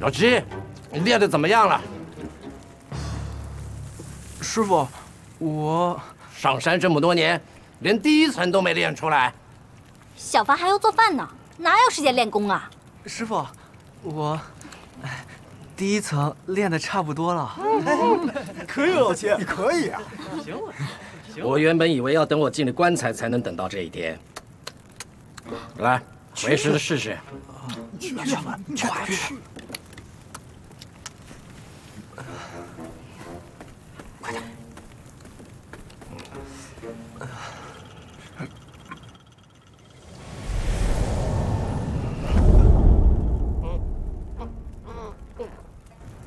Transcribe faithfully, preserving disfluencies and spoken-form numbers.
老七，你练的怎么样了？ 师傅，我上山这么多年，连第一层都没练出来。 小凡还要做饭呢，哪有时间练功啊？ 师傅，我哎第一层练的差不多了。 可以，老七，你可以啊。 行了，我原本以为要等我进了棺材才能等到这一天。来，为师试试。 去去去快去！快点！